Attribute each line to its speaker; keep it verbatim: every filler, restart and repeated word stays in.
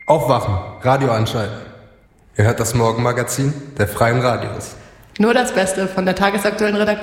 Speaker 1: Aufwachen, Radio anschalten. Ihr hört das Morgenmagazin der Freien Radios.
Speaker 2: Nur das Beste von der tagesaktuellen Redaktion.